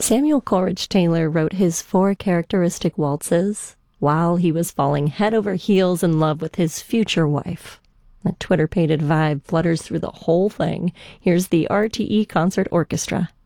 Samuel Coleridge Taylor wrote his four characteristic waltzes while he was falling head over heels in love with his future wife. A Twitter-pated vibe flutters through the whole thing. Here's the RTE Concert Orchestra.